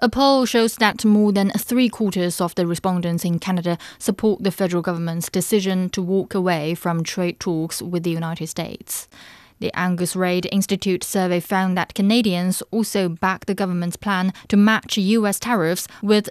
A poll shows that more than 3/4 of the respondents in Canada support the federal government's decision to walk away from trade talks with the United States. The Angus Reid Institute survey found that Canadians also back the government's plan to match US tariffs, with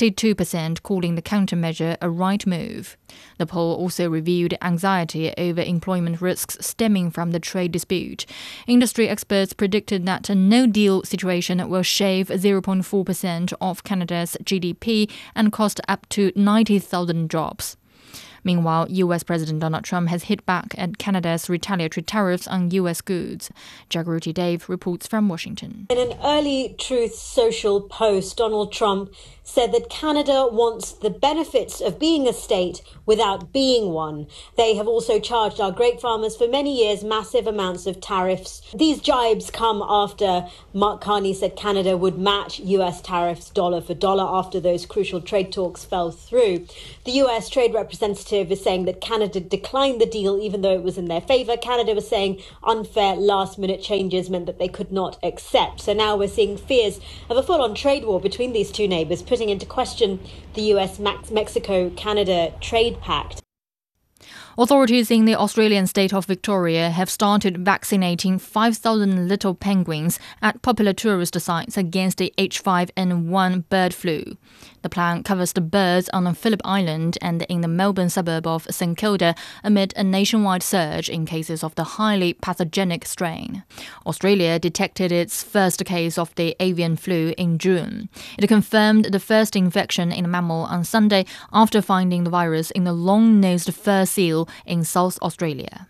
62% calling the countermeasure a right move. The poll also revealed anxiety over employment risks stemming from the trade dispute. Industry experts predicted that a no-deal situation will shave 0.4% of Canada's GDP and cost up to 90,000 jobs. Meanwhile, US President Donald Trump has hit back at Canada's retaliatory tariffs on US goods. Jagrati Dave reports from Washington. In an early Truth Social post, Donald Trump said that Canada wants the benefits of being a state without being one. They have also charged our grape farmers for many years massive amounts of tariffs. These jibes come after Mark Carney said Canada would match US tariffs dollar for dollar after those crucial trade talks fell through. The US trade representative is saying that Canada declined the deal even though it was in their favour. Canada was saying unfair last-minute changes meant that they could not accept. So now we're seeing fears of a full-on trade war between these two neighbours, putting into question the US-Mexico-Canada trade pact. Authorities in the Australian state of Victoria have started vaccinating 5,000 little penguins at popular tourist sites against the H5N1 bird flu. The plan covers the birds on Phillip Island and in the Melbourne suburb of St Kilda amid a nationwide surge in cases of the highly pathogenic strain. Australia detected its first case of the avian flu in June. It confirmed the first infection in a mammal on Sunday after finding the virus in the long-nosed fur seal in South Australia.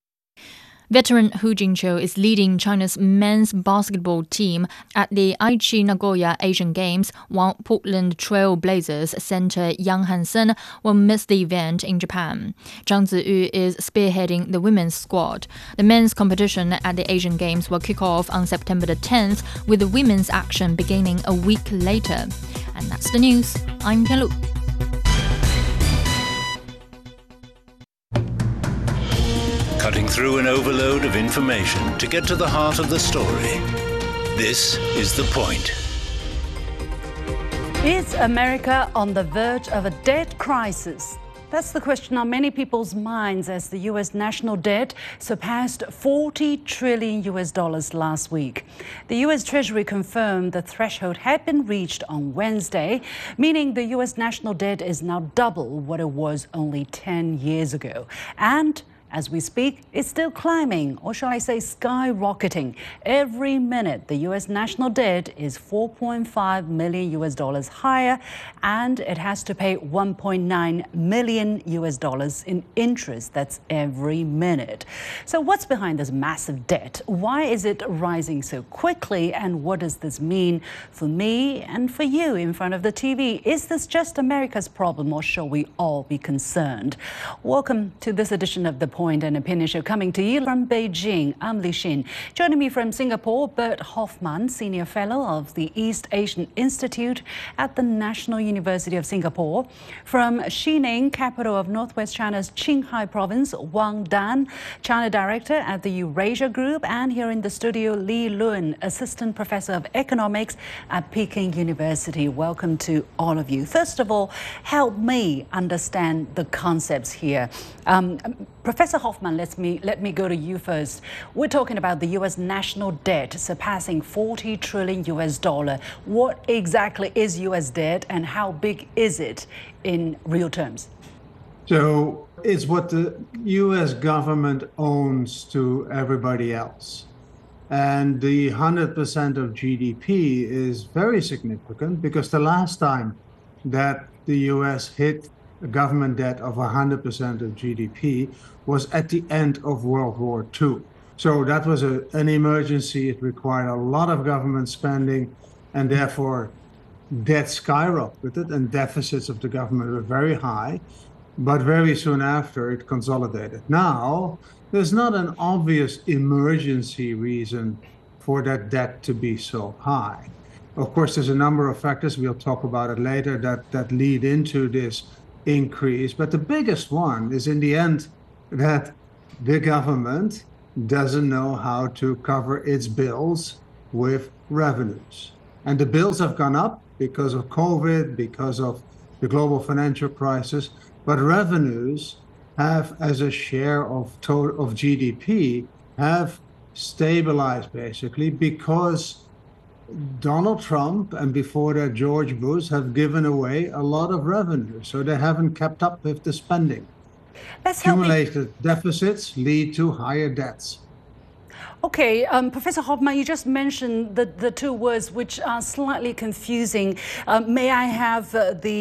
Veteran Hu Jintao is leading China's men's basketball team at the Aichi Nagoya Asian Games, while Portland Trail Blazers center Yang Hansen will miss the event in Japan. Zhang Ziyu is spearheading the women's squad. The men's competition at the Asian Games will kick off on September the 10th, with the women's action beginning a week later. And that's the news. I'm Tian Lu. Cutting through an overload of information to get to the heart of the story. This is The Point. Is America on the verge of a debt crisis? That's the question on many people's minds as the US national debt surpassed $40 trillion last week. The US Treasury confirmed the threshold had been reached on Wednesday, meaning the US national debt is now double what it was only 10 years ago. And as we speak, it's still climbing, or shall I say skyrocketing. Every minute, the US national debt is $4.5 million higher, and it has to pay $1.9 million in interest. That's every minute. So what's behind this massive debt? Why is it rising so quickly? And what does this mean for me and for you in front of the TV? Is this just America's problem, or shall we all be concerned? Welcome to this edition of The Point and Opinion Show, coming to you from Beijing. I'm Li Xin. Joining me from Singapore, Bert Hoffman, Senior Fellow of the East Asian Institute at the National University of Singapore. From Xining, capital of Northwest China's Qinghai Province, Wang Dan, China Director at the Eurasia Group. And here in the studio, Li Lun, Assistant Professor of Economics at Peking University. Welcome to all of you. First of all, help me understand the concepts here. Professor Hoffman, let me go to you first. We're talking about the US national debt surpassing $40 trillion. What exactly is US debt and how big is it in real terms? So it's what the US government owns to everybody else. And the 100% of GDP is very significant because the last time that the US hit a government debt of 100% of GDP was at the end of World War II. So that was an emergency. It required a lot of government spending, and therefore debt skyrocketed and deficits of the government were very high. But very soon after, it consolidated. Now, there's not an obvious emergency reason for that debt to be so high. Of course, there's a number of factors, we'll talk about it later, that lead into this increase. But the biggest one is, in the end, that the government doesn't know how to cover its bills with revenues. And the bills have gone up because of COVID, because of the global financial crisis, but revenues have, as a share of GDP, have stabilized basically because Donald Trump and before that George Bush have given away a lot of revenue, so they haven't kept up with the spending. Accumulated deficits lead to higher debts. Okay, Professor Hoffman, you just mentioned the two words which are slightly confusing. May I have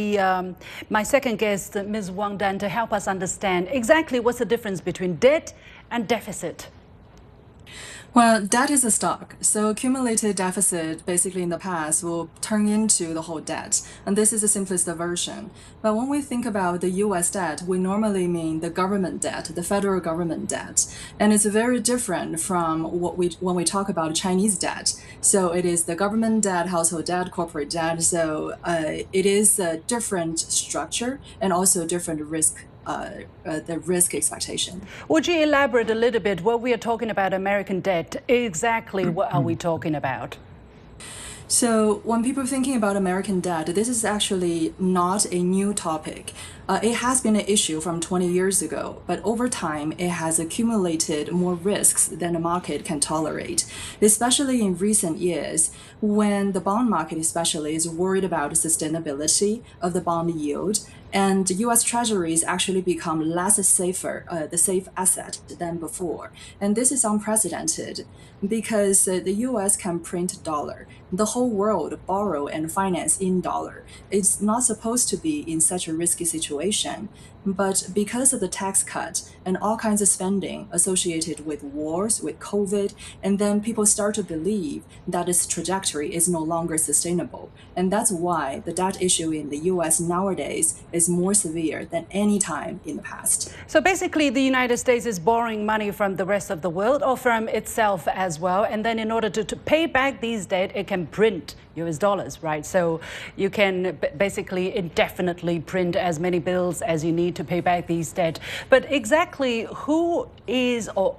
my second guest, Ms. Wang Dan, to help us understand exactly what's the difference between debt and deficit? Well, debt is a stock, so accumulated deficit basically in the past will turn into the whole debt, and this is the simplest version. But when we think about the US debt, we normally mean the government debt, the federal government debt, and it's very different from when we talk about Chinese debt. So it is the government debt, household debt, corporate debt, so it is a different structure and also different risk. The risk expectation. Would you elaborate a little bit what we are talking about American debt? Exactly what are we talking about? So when people are thinking about American debt, this is actually not a new topic. It has been an issue from 20 years ago, but over time, it has accumulated more risks than the market can tolerate, especially in recent years, when the bond market especially is worried about the sustainability of the bond yield, and U.S. Treasuries actually become less safer, the safe asset than before. And this is unprecedented because the U.S. can print dollar. The whole world borrow and finance in dollar. It's not supposed to be in such a risky situation. But because of the tax cut and all kinds of spending associated with wars, with COVID, and then people start to believe that this trajectory is no longer sustainable. And that's why the debt issue in the US nowadays is more severe than any time in the past. So basically, the United States is borrowing money from the rest of the world or from itself as well. And then in order to pay back these debt, it can print US dollars, right? So you can basically indefinitely print as many bills as you need to pay back these debt. But exactly who is or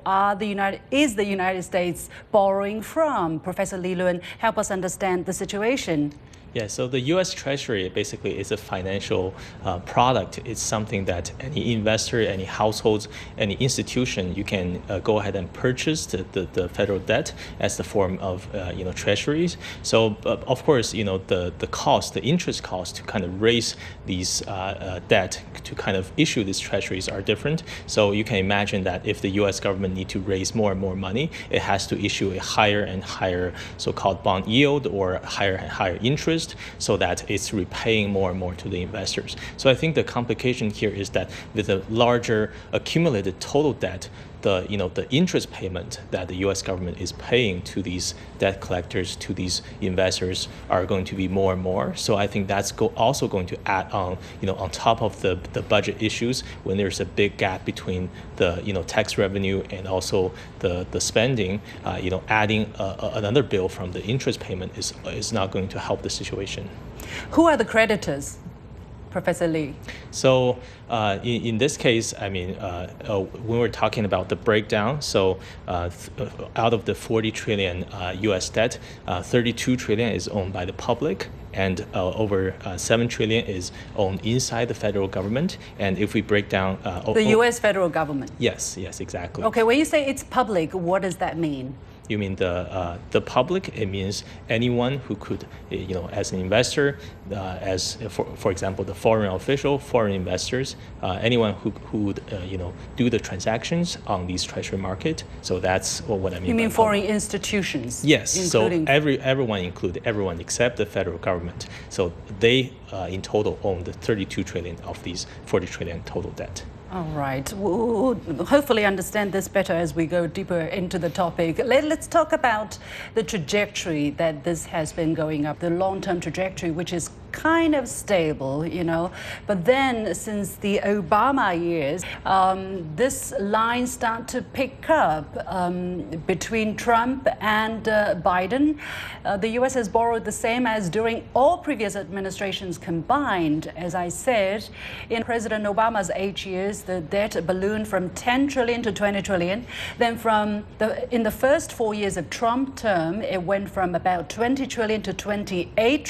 is the United States borrowing from? Professor Li Lun, help us understand the situation. Yeah, so the U.S. Treasury basically is a financial product. It's something that any investor, any households, any institution, you can go ahead and purchase the federal debt as the form of treasuries. So of course, the cost, the interest cost to kind of raise these debt to kind of issue these treasuries are different. So you can imagine that if the U.S. government need to raise more and more money, it has to issue a higher and higher so-called bond yield or higher and higher interest, so that it's repaying more and more to the investors. So I think the complication here is that with a larger accumulated total debt, the interest payment that the U.S. government is paying to these debt collectors, to these investors, are going to be more and more. So I think that's also going to add on, on top of the budget issues, when there's a big gap between the tax revenue and also the spending. Adding another bill from the interest payment is not going to help the situation. Who are the creditors, Professor Li? So in this case, I mean, when we're talking about the breakdown, so out of the 40 trillion US debt, 32 trillion is owned by the public, and over 7 trillion is owned inside the federal government. And if we break down the US federal government. Yes, exactly. Okay, when you say it's public, what does that mean? You mean the public? It means anyone who could, as an investor, as for example, the foreign official, foreign investors, anyone who would, do the transactions on these treasury market. So that's what I mean. You mean foreign institutions? Yes. Including... So everyone included, everyone except the federal government. So they in total own the 32 trillion of these 40 trillion total debt. All right. We'll hopefully understand this better as we go deeper into the topic. Let's talk about the trajectory that this has been going up, the long-term trajectory, which is kind of stable, But then since the Obama years, this line started to pick up between Trump and Biden. The U.S. has borrowed the same as during all previous administrations combined. As I said, in President Obama's 8 years, years, the debt ballooned from 10 trillion to 20 trillion. Then in the first 4 years of Trump term, it went from about 20 trillion to 28